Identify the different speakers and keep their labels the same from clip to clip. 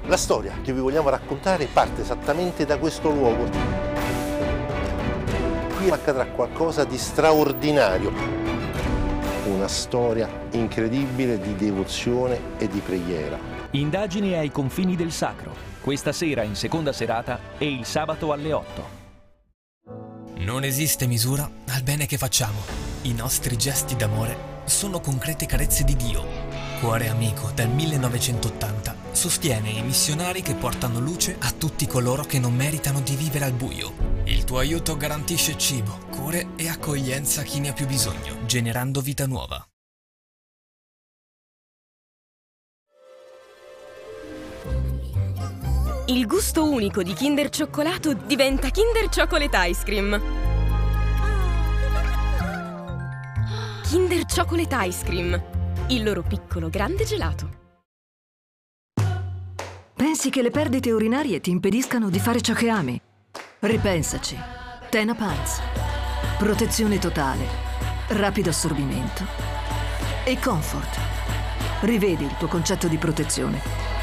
Speaker 1: La storia che vi vogliamo raccontare parte esattamente da questo luogo. Qui accadrà qualcosa di straordinario. Una storia incredibile di devozione e di preghiera.
Speaker 2: Indagini ai confini del sacro. Questa sera in seconda serata e il sabato alle 8.
Speaker 3: Non esiste misura al bene che facciamo. I nostri gesti d'amore sono concrete carezze di Dio. Cuore Amico del 1980 sostiene i missionari che portano luce a tutti coloro che non meritano di vivere al buio. Il tuo aiuto garantisce cibo, cure e accoglienza a chi ne ha più bisogno, generando vita nuova.
Speaker 4: Il gusto unico di Kinder Cioccolato diventa Kinder Chocolate Ice Cream. Kinder Chocolate Ice Cream. Il loro piccolo grande gelato.
Speaker 5: Pensi che le perdite urinarie ti impediscano di fare ciò che ami? Ripensaci. Tena Pants. Protezione totale, rapido assorbimento e comfort. Rivedi il tuo concetto di protezione.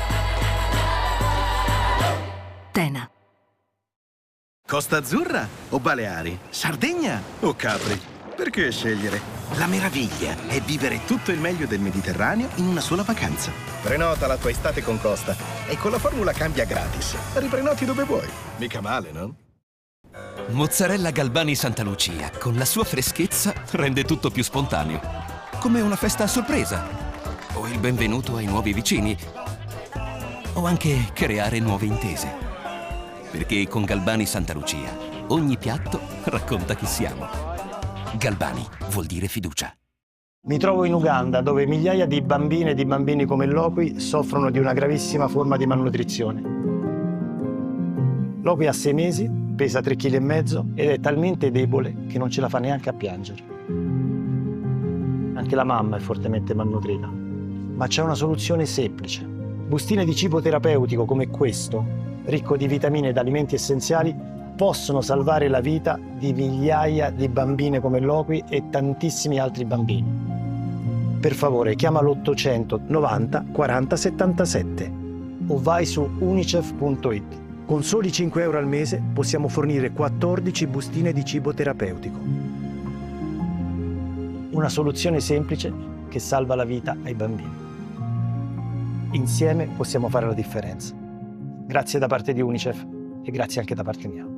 Speaker 5: Tena.
Speaker 6: Costa Azzurra o Baleari? Sardegna o Capri? Perché scegliere? La meraviglia è vivere tutto il meglio del Mediterraneo in una sola vacanza. Prenota la tua estate con Costa e con la formula cambia gratis. Riprenoti dove vuoi. Mica male, no?
Speaker 7: Mozzarella Galbani Santa Lucia, con la sua freschezza, rende tutto più spontaneo. Come una festa a sorpresa. O il benvenuto ai nuovi vicini. O anche creare nuove intese. Perché con Galbani Santa Lucia ogni piatto racconta chi siamo. Galbani vuol dire fiducia.
Speaker 8: Mi trovo in Uganda, dove migliaia di bambine e di bambini come Lokwi soffrono di una gravissima forma di malnutrizione. Lokwi ha 6 mesi, pesa 3,5 kg ed è talmente debole che non ce la fa neanche a piangere. Anche la mamma è fortemente malnutrita. Ma c'è una soluzione semplice. Bustine di cibo terapeutico come questo, ricco di vitamine ed alimenti essenziali, possono salvare la vita di migliaia di bambine come Lokwi e tantissimi altri bambini. Per favore, chiama l'800 90 40 77 o vai su unicef.it. Con soli 5 euro al mese possiamo fornire 14 bustine di cibo terapeutico. Una soluzione semplice che salva la vita ai bambini. Insieme possiamo fare la differenza. Grazie da parte di Unicef e grazie anche da parte mia.